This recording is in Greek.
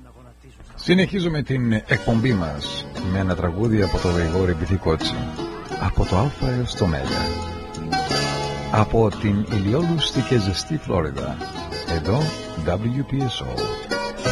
Συνεχίζουμε την εκπομπή μας με ένα τραγούδι από το Γρηγόρη Μπιθικότσι, από το Α έως το Μέγα, από την ηλιόλουστη και ζεστή Φλόριδα. Εδώ WPSO.